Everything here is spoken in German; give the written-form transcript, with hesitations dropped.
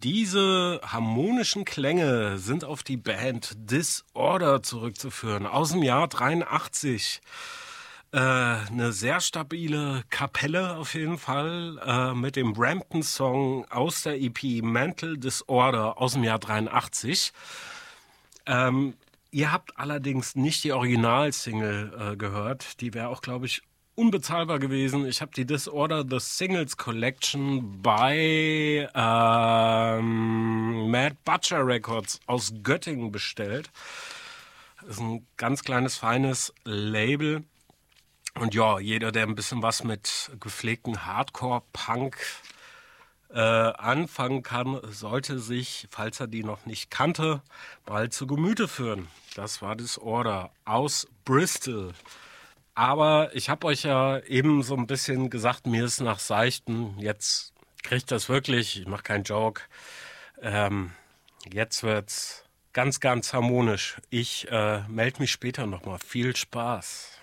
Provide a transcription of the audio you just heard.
Diese harmonischen Klänge sind auf die Band Disorder zurückzuführen, aus dem Jahr 83. Eine sehr stabile Kapelle auf jeden Fall, mit dem Brampton-Song aus der EP Mental Disorder aus dem Jahr 83. Ihr habt allerdings nicht die Originalsingle gehört. Die wäre auch, glaube ich, unbezahlbar gewesen. Ich habe die Disorder The Singles Collection bei Mad Butcher Records aus Göttingen bestellt. Das ist ein ganz kleines, feines Label. Und ja, jeder, der ein bisschen was mit gepflegten Hardcore-Punk anfangen kann, sollte sich, falls er die noch nicht kannte, bald zu Gemüte führen. Das war Disorder aus Bristol. Aber ich habe euch ja eben so ein bisschen gesagt, mir ist nach Seichten. Jetzt kriegt das wirklich, ich mache keinen Joke. Jetzt wird's ganz, ganz harmonisch. Ich melde mich später nochmal. Viel Spaß.